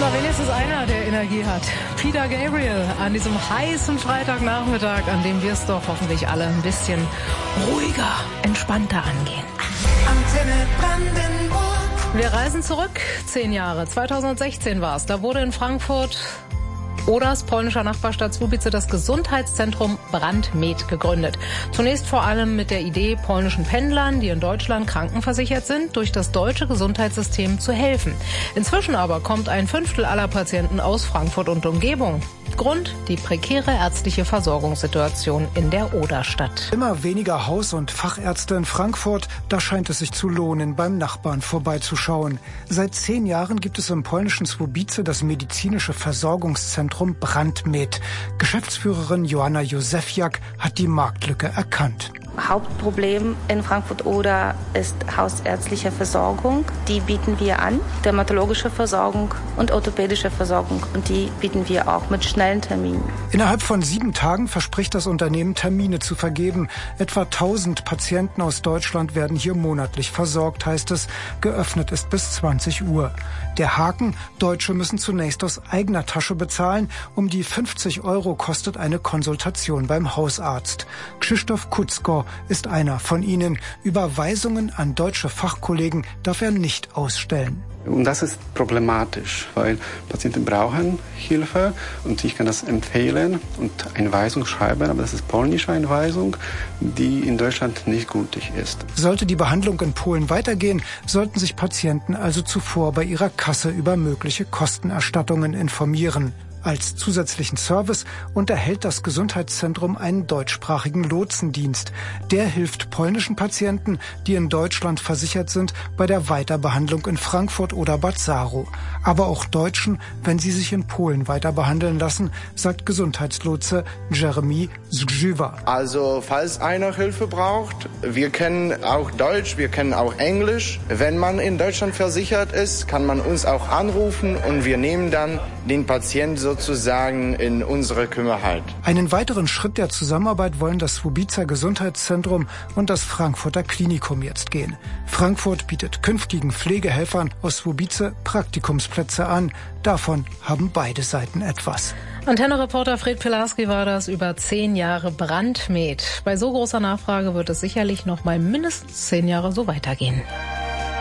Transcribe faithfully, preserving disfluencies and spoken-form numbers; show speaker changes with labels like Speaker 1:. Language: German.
Speaker 1: Na, wenigstens einer, der Energie hat. Peter Gabriel an diesem heißen Freitagnachmittag, an dem wir es doch hoffentlich alle ein bisschen ruhiger, entspannter angehen.
Speaker 2: Antenne Brandenburg.
Speaker 1: Wir reisen zurück, zehn Jahre. zweitausendsechzehn war es. Da wurde in Frankfurt Odas polnischer Nachbarstadt Słubice das Gesundheitszentrum Brandmed gegründet. Zunächst vor allem mit der Idee, polnischen Pendlern, die in Deutschland krankenversichert sind, durch das deutsche Gesundheitssystem zu helfen. Inzwischen aber kommt ein Fünftel aller Patienten aus Frankfurt und Umgebung. Grund: die prekäre ärztliche Versorgungssituation in der Oderstadt.
Speaker 3: Immer weniger Haus- und Fachärzte in Frankfurt, da scheint es sich zu lohnen, beim Nachbarn vorbeizuschauen. Seit zehn Jahren gibt es im polnischen Słubice das medizinische Versorgungszentrum Brandmed. Geschäftsführerin Joanna Józefiak hat die Marktlücke erkannt.
Speaker 4: Hauptproblem in Frankfurt-Oder ist hausärztliche Versorgung. Die bieten wir an, dermatologische Versorgung und orthopädische Versorgung. Und die bieten wir auch mit schnellen Terminen.
Speaker 3: Innerhalb von sieben Tagen verspricht das Unternehmen, Termine zu vergeben. Etwa tausend Patienten aus Deutschland werden hier monatlich versorgt, heißt es. Geöffnet ist bis zwanzig Uhr. Der Haken: Deutsche müssen zunächst aus eigener Tasche bezahlen. Um die fünfzig Euro kostet eine Konsultation beim Hausarzt. Krzysztof Kutzko ist einer von ihnen. Überweisungen an deutsche Fachkollegen darf er nicht ausstellen.
Speaker 5: Und das ist problematisch, weil Patienten brauchen Hilfe und ich kann das empfehlen und eine Weisung schreiben, aber das ist polnische Einweisung, die in Deutschland nicht gültig ist.
Speaker 3: Sollte die Behandlung in Polen weitergehen, sollten sich Patienten also zuvor bei ihrer Kasse über mögliche Kostenerstattungen informieren. Als zusätzlichen Service unterhält das Gesundheitszentrum einen deutschsprachigen Lotsendienst. Der hilft polnischen Patienten, die in Deutschland versichert sind, bei der Weiterbehandlung in Frankfurt oder Bad Saro. Aber auch Deutschen, wenn sie sich in Polen weiter behandeln lassen, sagt Gesundheitslotse Jeremy Zgrzywa.
Speaker 6: Also falls einer Hilfe braucht, wir kennen auch Deutsch, wir kennen auch Englisch. Wenn man in Deutschland versichert ist, kann man uns auch anrufen und wir nehmen dann den Patienten sozusagen in unsere Kümmerheit.
Speaker 3: Einen weiteren Schritt der Zusammenarbeit wollen das Słubicer Gesundheitszentrum und das Frankfurter Klinikum jetzt gehen. Frankfurt bietet künftigen Pflegehelfern aus Słubice Praktikumsplätze an. Davon haben beide Seiten etwas.
Speaker 1: Antenne-Reporter Fred Pilarski war das über zehn Jahre Brandmed. Bei so großer Nachfrage wird es sicherlich noch mal mindestens zehn Jahre so weitergehen.